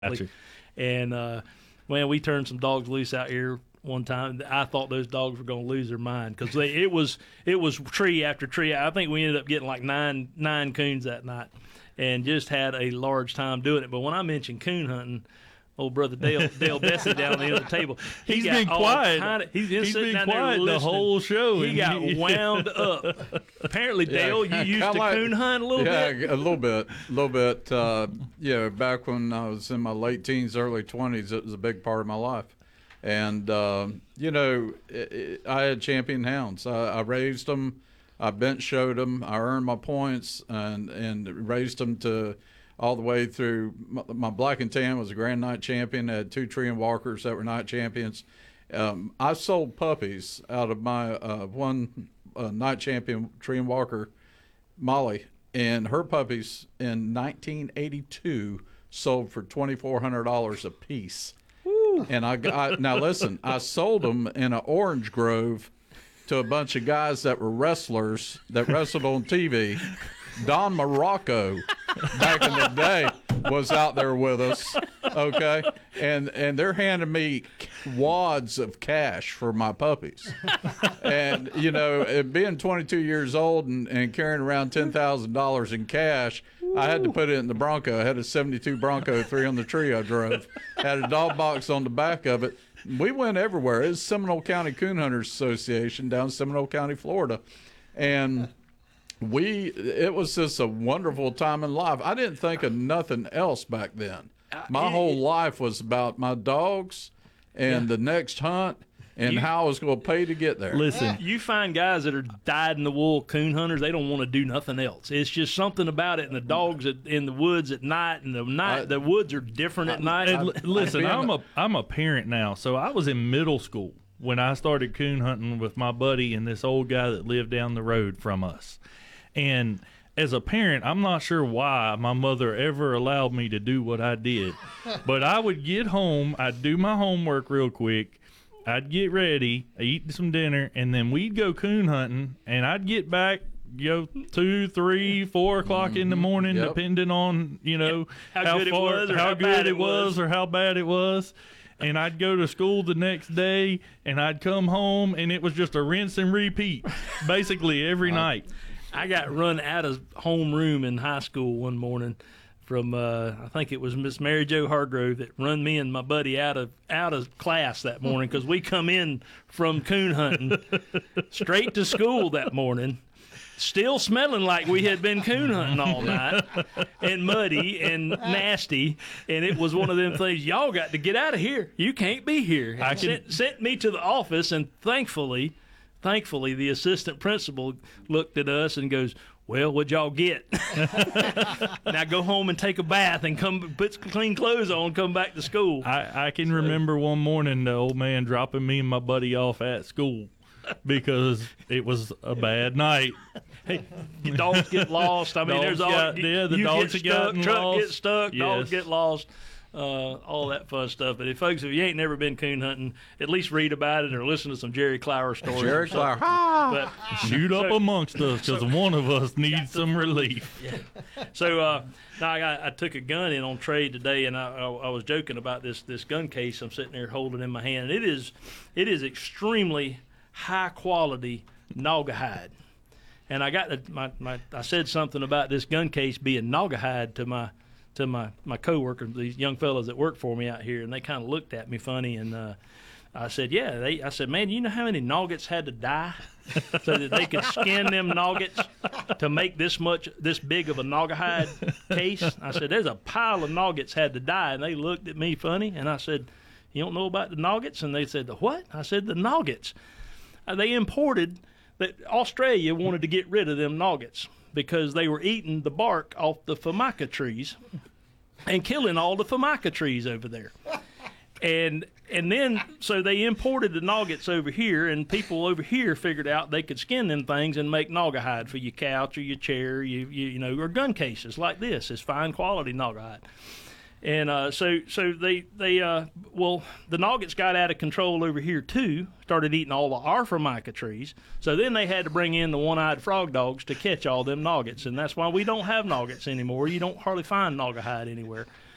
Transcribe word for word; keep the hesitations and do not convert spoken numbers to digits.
Gotcha. And uh, man, we turned some dogs loose out here one time. I thought those dogs were going to lose their mind because it was it was tree after tree. I think we ended up getting like nine nine coons that night, and just had a large time doing it. But when I mentioned coon hunting, old brother Dale Dale Bessie down the other table, he he's got been quiet. Kinda, he's been he's sitting been down quiet there the listening. whole show. He got wound up. Apparently, Dale, Yeah, you used kinda to like- coon hunt a little yeah, bit. a little bit, a little bit. Uh, yeah, back when I was in my late teens, early twenties, it was a big part of my life. And uh, you know, it, it, I had champion hounds. I, I raised them, I bench showed them, I earned my points, and and raised them to all the way through. My, my black and tan was a grand night champion. I had two tree and walkers that were night champions. Um, I sold puppies out of my uh, one uh, night champion tree and walker, Molly, and her puppies in nineteen eighty-two sold for twenty-four hundred dollars a piece. Woo. And I got, now listen, I sold them in an orange grove to a bunch of guys that were wrestlers that wrestled on T V. Don Morocco, back in the day, was out there with us, okay? And and they're handing me wads of cash for my puppies. And, you know, it being twenty-two years old and, and carrying around ten thousand dollars in cash, I had to put it in the Bronco. I had a seventy-two Bronco, three on the tree I drove. Had a dog box on the back of it. We went everywhere. It was Seminole County Coon Hunters Association down in Seminole County, Florida. And we it was just a wonderful time in life. I didn't think of nothing else back then. My whole life was about my dogs and the next hunt and You- how I was going to pay to get there. Listen, You find guys that are dyed in the wool coon hunters, they don't want to do nothing else. It's just something about it. And the dogs at, in the woods at night, and the night, I- the woods are different at night. and l- listen, being I'm a- a I'm a parent now, so I was in middle school when I started coon hunting with my buddy and this old guy that lived down the road from us. And as a parent, I'm not sure why my mother ever allowed me to do what I did, but I would get home, I'd do my homework real quick, I'd get ready, eat some dinner, and then we'd go coon hunting, and I'd get back, you know, two, three, four o'clock in the morning, Yep. depending on, you know, How good it was or how, how good bad it it was was. or how bad it was. And I'd go to school the next day, and I'd come home, and it was just a rinse and repeat, basically every night. I got run out of homeroom in high school one morning from uh, I think it was Miss Mary Jo Hargrove that run me and my buddy out of out of class that morning because we come in from coon hunting straight to school that morning, still smelling like we had been coon hunting all night and muddy and nasty. And it was one of them things, y'all got to get out of here. You can't be here. I I can- sent, sent me to the office, and thankfully. Thankfully, the assistant principal looked at us and goes, "Well, what'd y'all get? Now go home and take a bath and come put some clean clothes on, come back to school." I, I can remember one morning the old man dropping me and my buddy off at school because it was a bad night. Hey, your dogs get lost. I mean, Dogs there's all got- yeah, the you dogs get have stuck, gotten truck lost. gets stuck, Yes. dogs get lost. Uh, all that fun stuff. But if folks, if you ain't never been coon hunting, at least read about it or listen to some Jerry Clower stories. Jerry or something. Clower. Ha! But Shoot up So- amongst us because one of us needs some relief. So uh, now I, got, I took a gun in on trade today, and I, I, I was joking about this this gun case I'm sitting there holding in my hand. And it is it is extremely high quality Naugahyde. And I got the, my, my I said something about this gun case being Naugahyde to my to my my coworkers, these young fellows that work for me out here, and they kind of looked at me funny. And uh, I said, "Yeah." They I said, "Man, you know how many Nuggets had to die so that they could skin them Nuggets to make this much this big of a Naugahyde case?" I said, "There's a pile of Nuggets had to die," and they looked at me funny. And I said, "You don't know about the Nuggets?" And they said, "The what?" I said, "The Nuggets." Uh, they imported that Australia wanted to get rid of them Nuggets because they were eating the bark off the formica trees and killing all the formica trees over there. And and then so they imported the Nuggets over here, and people over here figured out they could skin them things and make Naugahyde for your couch or your chair, you you, you know, or gun cases like this. It's fine quality Naugahyde. And uh, so, so they, they uh, well, the Nuggets got out of control over here too. Started eating all of our formica trees. So then they had to bring in the one-eyed frog dogs to catch all them Nuggets, and that's why we don't have Nuggets anymore. You don't hardly find Naugahyde anywhere.